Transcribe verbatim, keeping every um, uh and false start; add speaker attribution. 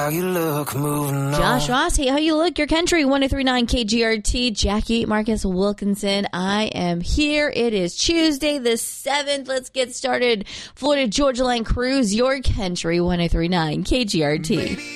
Speaker 1: how you look, moving on.
Speaker 2: Josh Ross, hey, how you look? Your country, one oh three point nine K G R T. Jackie Marcus Wilkinson, I am here. It is Tuesday the seventh. Let's get started. Florida Georgia Line Cruise, your country, one oh three point nine K G R T.
Speaker 1: Baby,